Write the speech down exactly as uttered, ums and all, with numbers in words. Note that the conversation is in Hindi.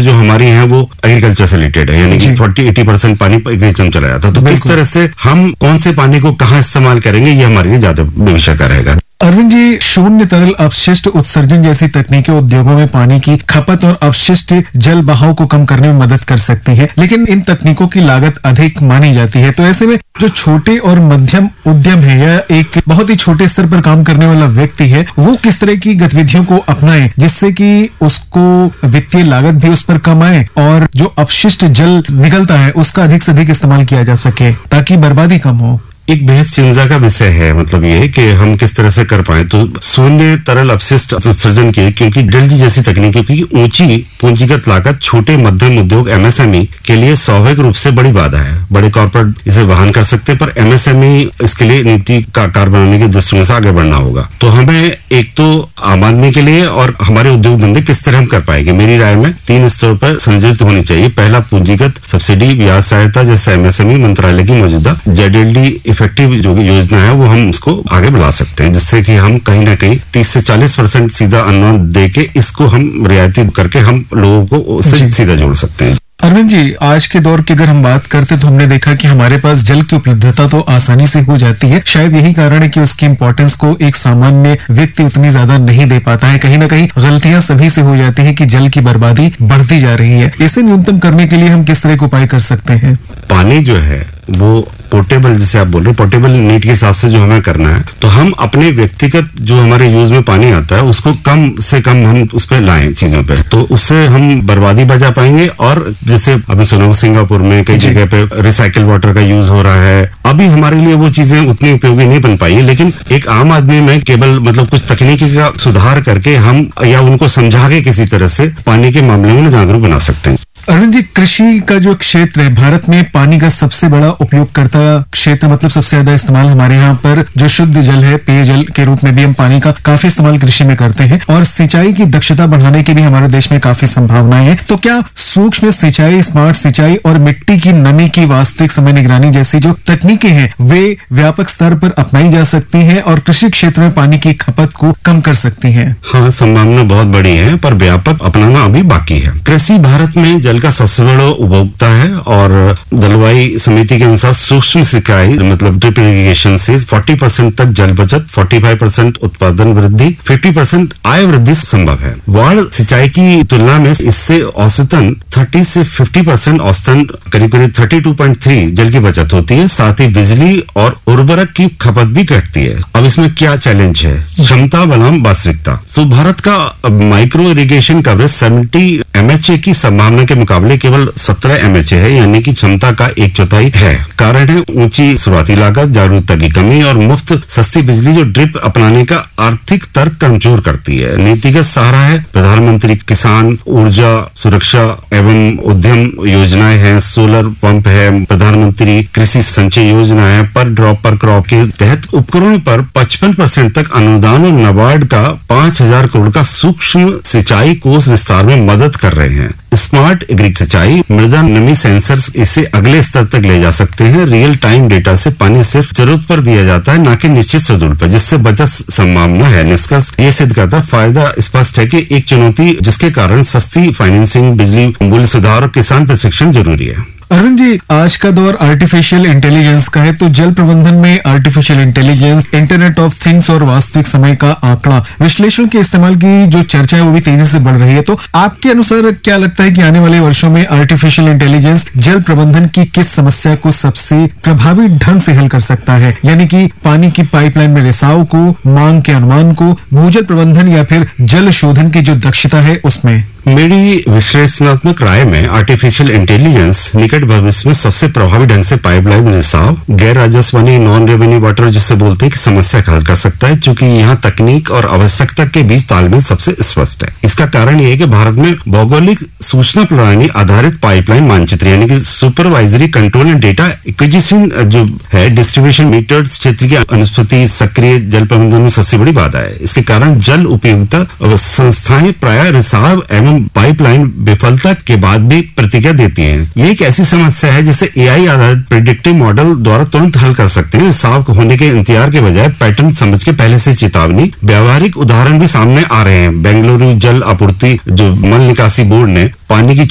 जो हमारी हैं वो एग्रीकल्चर से रिलेटेड है, यानी कि फोर्टी एटी परसेंट पानी एग्रीकल्चर में चला जाता है। तो किस तरह से हम कौन से पानी को कहाँ इस्तेमाल करेंगे, ये हमारे लिए ज्यादा भविष्य का रहेगा। अरविंद जी, शून्य तरल अपशिष्ट उत्सर्जन जैसी तकनीकें उद्योगों में पानी की खपत और अपशिष्ट जल बहाव को कम करने में मदद कर सकती है, लेकिन इन तकनीकों की लागत अधिक मानी जाती है। तो ऐसे में जो छोटे और मध्यम उद्यम है या एक बहुत ही छोटे स्तर पर काम करने वाला व्यक्ति है, वो किस तरह की गतिविधियों को अपनाए जिससे कि उसको वित्तीय लागत भी उस पर कम आए और जो अपशिष्ट जल निकलता है उसका अधिक से अधिक इस्तेमाल किया जा सके ताकि बर्बादी कम हो। एक बेहद चिंता का विषय है, मतलब ये कि हम किस तरह से कर पाए। तो शून्य तरल अपशिष्ट उत्सर्जन के, क्योंकि ड्रिल जैसी तकनीकों की ऊंची पूंजीगत लागत छोटे मध्यम उद्योग एमएसएमई के लिए स्वाभाविक रूप से बड़ी बाधा है। बड़े कॉर्पोरेट इसे वहन कर सकते हैं, पर एमएसएमई इसके लिए नीति का कार बनाने के दृष्टिकोण से आगे बढ़ना होगा। तो हमें एक तो आम आदमी के लिए और हमारे उद्योग धंधे किस तरह हम कर पाएंगे, मेरी राय में तीन स्तरों पर संयोजित होनी चाहिए। पहला, पूंजीगत सब्सिडी ब्याज सहायता जैसे एमएसएमई मंत्रालय की मौजूदा जेडएलडी इफेक्टिव जो योजना है वो हम उसको आगे बढ़ा सकते हैं, जिससे कि हम कहीं ना कहीं तीस से चालीस परसेंट सीधा अनुदान दे के इसको हम रियायती करके हम लोगों को उससे सीधा जोड़ सकते हैं। अरविंद जी, आज के दौर की अगर हम बात करते तो हमने देखा कि हमारे पास जल की उपलब्धता तो आसानी से हो जाती है। शायद यही कारण है कि उसकी इम्पोर्टेंस को एक सामान्य व्यक्ति उतनी ज्यादा नहीं दे पाता है। कहीं ना कहीं गलतियां सभी से हो जाती है कि जल की बर्बादी बढ़ती जा रही है। इसे न्यूनतम करने के लिए हम किस तरह के उपाय कर सकते हैं? पानी जो है वो पोर्टेबल, जैसे आप बोल रहे हो, पोर्टेबल नीड के हिसाब से जो हमें करना है, तो हम अपने व्यक्तिगत जो हमारे यूज में पानी आता है उसको कम से कम हम उस पर लाएं चीजों पे, तो उससे हम बर्बादी बचा पाएंगे। और जैसे अभी सुना सिंगापुर में कई जगह पे रिसाइकिल वाटर का यूज हो रहा है। अभी हमारे लिए वो चीजें उतनी उपयोगी नहीं बन पाई है, लेकिन एक आम आदमी में केवल मतलब कुछ तकनीकी का सुधार करके हम या उनको समझा के किसी तरह से पानी के मामले में जागरूक बना सकते हैं। अरविंद जी, कृषि का जो क्षेत्र है भारत में पानी का सबसे बड़ा उपयोगकर्ता क्षेत्र, मतलब सबसे ज्यादा इस्तेमाल हमारे यहाँ पर जो शुद्ध जल है, पेयजल के रूप में भी हम पानी का काफी इस्तेमाल कृषि में करते हैं और सिंचाई की दक्षता बढ़ाने की भी हमारे देश में काफी संभावनाएं हैं। तो क्या सूक्ष्म सिंचाई, स्मार्ट सिंचाई और मिट्टी की नमी की वास्तविक समय निगरानी जैसी जो तकनीकें हैं वे व्यापक स्तर पर अपनाई जा सकती है और कृषि क्षेत्र में पानी की खपत को कम कर सकती है? हाँ, संभावना बहुत बड़ी है, पर व्यापक अपनाना अभी बाकी है। कृषि भारत में जल का सबसे बड़ा उपभोक्ता है और जलवायु समिति के अनुसार सूक्ष्म सिंचाई मतलब ड्रिप इरिगेशन से चालीस परसेंट तक जल बचत, पैंतालीस परसेंट उत्पादन वृद्धि, पचास परसेंट आय वृद्धि संभव है। वाड़ सिंचाई की तुलना में इससे औसतन तीस से पचास परसेंट औसतन करीब करीब बत्तीस पॉइंट तीन जल की बचत होती है। साथ ही बिजली और उर्वरक की खपत भी घटती है। अब इसमें क्या चैलेंज है? क्षमता बनाम वास्तविकता। सो भारत का माइक्रो इरिगेशन कवरेज सत्तर एमएचए की संभावना के मुकाबले केवल सत्रह एमएचए है, यानी कि क्षमता का एक चौथाई है। कारण है ऊंची शुरुआती लागत, जागरूकता की कमी और मुफ्त सस्ती बिजली जो ड्रिप अपनाने का आर्थिक तर्क कमजोर करती है। नीतिगत सहारा है प्रधानमंत्री किसान ऊर्जा सुरक्षा एवं उद्यम योजनाएं हैं, सोलर पंप है, प्रधानमंत्री कृषि संचय योजना है, पर ड्रॉप पर क्रॉप के तहत उपकरणों पर पचपन परसेंट तक अनुदान और नाबार्ड का पांच हजार करोड़ का सूक्ष्म सिंचाई कोष विस्तार में मदद कर रहे हैं। स्मार्ट एग्री सिंचाई, मृदा नमी सेंसर्स इसे अगले स्तर तक ले जा सकते हैं। रियल टाइम डेटा से पानी सिर्फ जरूरत पर दिया जाता है, न कि निश्चित शेड्यूल पर, जिससे बचत संभावना है। निष्कर्ष ये सिद्ध करता फायदा स्पष्ट है कि एक चुनौती जिसके कारण सस्ती फाइनेंसिंग, बिजली मूल्य सुधार और किसान प्रशिक्षण जरूरी है। अरविंद जी, आज का दौर आर्टिफिशियल इंटेलिजेंस का है, तो जल प्रबंधन में artificial intelligence, internet of things और वास्तविक समय का आंकड़ा विश्लेषण के इस्तेमाल की जो चर्चा है वो भी तेजी से बढ़ रही है। तो आपके अनुसार क्या लगता है कि आने वाले वर्षों में आर्टिफिशियल इंटेलिजेंस जल प्रबंधन की किस समस्या को सबसे प्रभावी ढंग से हल कर सकता है? यानी कि पानी की पाइपलाइन में रिसाव को, मांग के अनुमान को, भूजल प्रबंधन या फिर जल शोधन की जो दक्षता है उसमें? मेरी विश्लेषणात्मक राय में आर्टिफिशियल इंटेलिजेंस निकट भविष्य में सबसे प्रभावी ढंग से पाइपलाइन रिसाव, गैर राजस्वानी नॉन रेवेन्यू वाटर जिससे बोलते हैं कि समस्या का हल कर सकता है, क्योंकि यहाँ तकनीक और आवश्यकता के बीच तालमेल सबसे स्पष्ट है। इसका कारण ये है कि भारत में भौगोलिक सूचना प्रणाली आधारित पाइपलाइन मानचित्र यानी कि supervisory control and data acquisition जो है डिस्ट्रीब्यूशन मीटर क्षेत्र की अनुपस्थिति सक्रिय जल प्रबंधन में सबसे बड़ी बाधा है। इसके कारण जल उपयोगिता संस्थाएं प्राय रिसाव एवं पाइपलाइन विफलता के बाद भी प्रतिक्रिया देती हैं। ये एक ऐसी समस्या है जिसे एआई आधारित प्रेडिक्टिव मॉडल द्वारा तुरंत हल कर सकते हैं। रिसाव होने के इंतजार के बजाय पैटर्न समझ के पहले से चेतावनी। व्यावहारिक उदाहरण भी सामने आ रहे हैं। बेंगलुरु जल आपूर्ति जो मल निकासी बोर्ड ने पानी की